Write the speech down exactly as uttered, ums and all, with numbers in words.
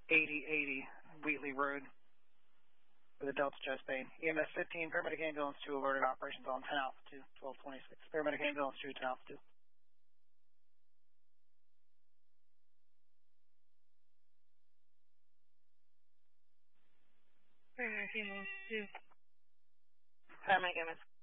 eighty eighty Wheatley Road for the Delta chest pain. E M S fifteen, paramedic ambulance two, alerted operations on ten Alpha two, twelve twenty-six. Paramedic ambulance two, ten Alpha two. Paramedic ambulance two. Paramedic ambulance